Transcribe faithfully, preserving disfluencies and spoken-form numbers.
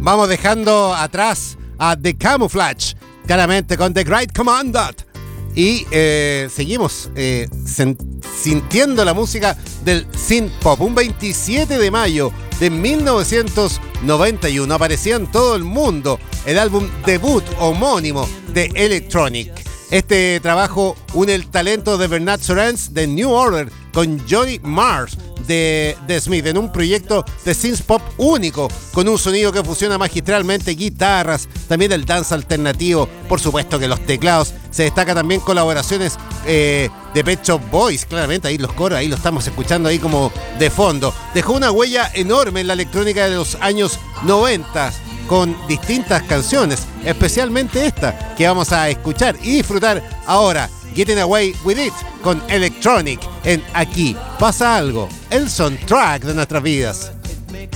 vamos dejando atrás a The Camouflage, claramente con The Great Commandant. Y eh, seguimos eh, sen- sintiendo la música del synth pop. Un veintisiete de mayo de mil novecientos noventa y uno aparecía en todo el mundo el álbum debut homónimo de Electronic. Este trabajo une el talento de Bernard Sorens de New Order con Johnny Marrs de The Smith en un proyecto de synth pop único, con un sonido que fusiona magistralmente guitarras, también el dance alternativo, por supuesto que los teclados. Se destaca también colaboraciones eh, de Pet Shop Boys, claramente ahí los coros, ahí lo estamos escuchando ahí como de fondo. Dejó una huella enorme en la electrónica de los años noventa con distintas canciones, especialmente esta que vamos a escuchar y disfrutar ahora. Getting Away With It con Electronic en Aquí Pasa Algo, el soundtrack de nuestras vidas.